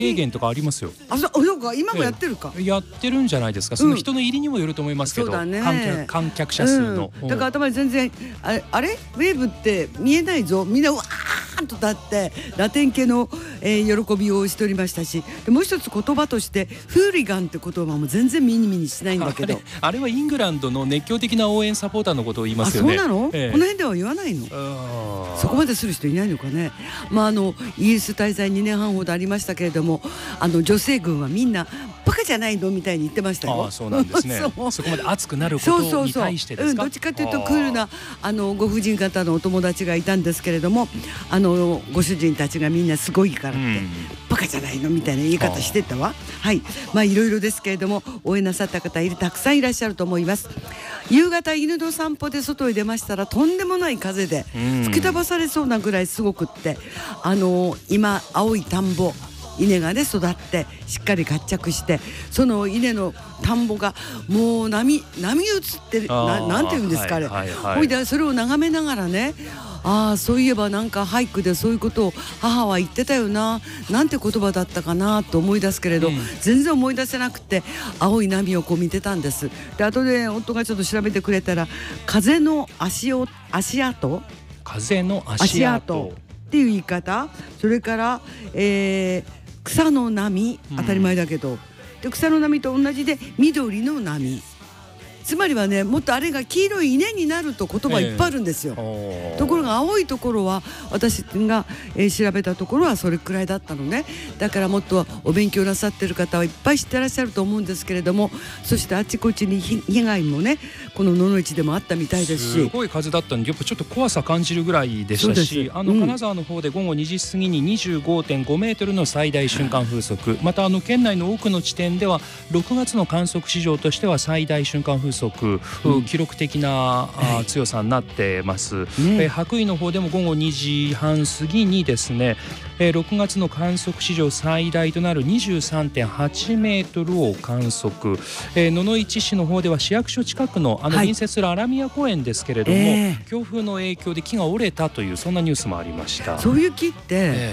平原とかありますよ。 そうか、今もやってるか、 やってるんじゃないですか。その人の入りにもよると思いますけど、 そうだね、 観客者数の、 だから頭に全然あれウェーブって見えないぞ、みんなわーっと立ってラテン系の、喜びをしておりましたし、でもう一つ言葉としてフーリガンって言葉も全然ミニミニしないんだけど、 あれはイングランドの熱狂的な応援サポーターのことを言いますよね。 そうなの、この辺では言わないの。そこまでする人いないのかね。イギリス滞在2年半ほどありましたけれども、女性軍はみんなバカじゃないのみたいに言ってましたよ。 そうなんですね。そこまで熱くなることに対してですか。 どっちかというとクールなご婦人方のお友達がいたんですけれども、ご主人たちがみんなすごいからって、バカじゃないのみたいな言い方してたわ。はい、いろいろですけれども、応援なさった方たくさんいらっしゃると思います。夕方犬の散歩で外へ出ましたら、とんでもない風で吹き飛ばされそうなぐらいすごくって、今青い田んぼ、稲がね育ってしっかり活着して、その稲の田んぼがもう波打ってる、なんていうんですかあれ、ほいでそれを眺めながらね、そういえばなんか俳句でそういうことを母は言ってたよな、なんて言葉だったかなと思い出すけれど、全然思い出せなくて、青い波をこう見てたんです。で後で夫がちょっと調べてくれたら、風の足跡、 風の足跡っていう言い方、それから、草の波、当たり前だけど、で草の波と同じで緑の波、つまりはね、もっとあれが黄色い稲になると言葉いっぱいあるんですよ。ところが青いところは私が、調べたところはそれくらいだったのね。だからもっとお勉強なさってる方はいっぱい知ってらっしゃると思うんですけれども、そしてあちこちに被害もね、この野々市でもあったみたいですし、 すごい風だったんでやっぱちょっと怖さ感じるぐらいでしたし、金沢の方で午後2時過ぎに 25.5 メートルの最大瞬間風速、また県内の多くの地点では6月の観測史上としては最大瞬間風速、記録的な強さになってます。羽咋の方でも午後2時半過ぎにですね、6月の観測史上最大となる 23.8 メートルを観測。野々市市の方では市役所近くの隣接する荒宮公園ですけれども、強風の影響で木が折れたというそんなニュースもありました。 そういう木って、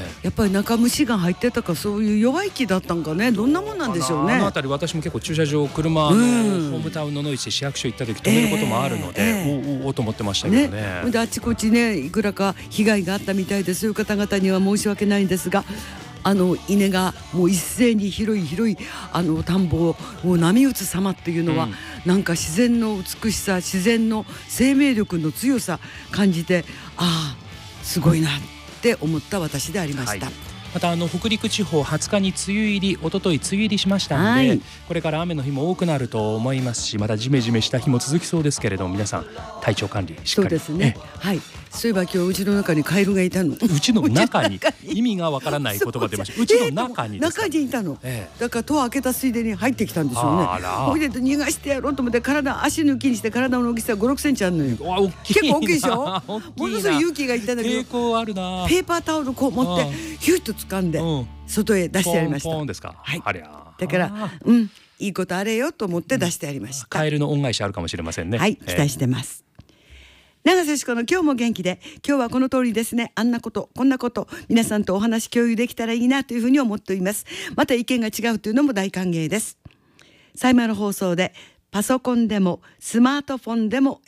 やっぱり中虫が入ってたか、そういう弱い木だったんかね。どんなもんなんでしょうね。 あの辺り私も結構駐車場、車ホームタウン野々市市役所行った時止めることもあるので、おと思ってましたけどね。 であちこちね、いくらか被害があったみたいで、そういう方々には申し訳ないんですが、稲がもう一斉に広い田んぼをもう波打つ様っていうのは、なんか自然の美しさ、自然の生命力の強さ感じて、すごいなって思った私でありました。 また北陸地方20日に梅雨入り、一昨日梅雨入りしましたので、これから雨の日も多くなると思いますし、またジメジメした日も続きそうですけれども、皆さん体調管理しっかり。 そうですね、はい。そういえば今日うちの中にカエルがいたの。 うちの中に意味がわからない言葉出ました。うちの中にですか。 中にいたの、だから戸を開けたついでに入ってきたんでしょうね。ほいで逃がしてやろうと思って、足抜きにして体の大きさ5、6センチあるのよ。結構大きいでしょ。ものすごい勇気がいったんだけど、 抵抗あるな。 ペーパータオルこう持ってヒュッと掴んで外へ出してやりました。 ポンですか。 はい。 ありゃ。 だからいいことあれよと思って出してやりました。 カエルの恩返しあるかもしれませんね。 はい、期待してます。長瀬志子の今日も元気で、今日はこの通りですね、あんなことこんなこと皆さんとお話共有できたらいいなというふうに思っております。また意見が違うというのも大歓迎です。サイマル放送でパソコンでもスマートフォンでも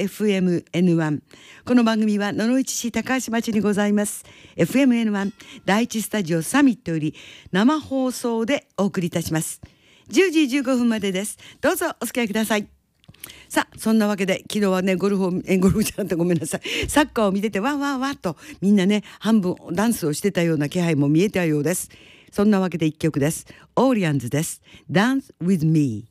FMN1。 この番組は野々市市高橋町にございます FMN1 第一スタジオサミットより生放送でお送りいたします。10時15分までです。どうぞお付き合いください。さあ、そんなわけで昨日はね、ゴルフじゃなくてごめんなさい、サッカーを見ててわーわーわーとみんなね、半分ダンスをしてたような気配も見えたようです。そんなわけで一曲です。オーリアンズです。 Dance with me。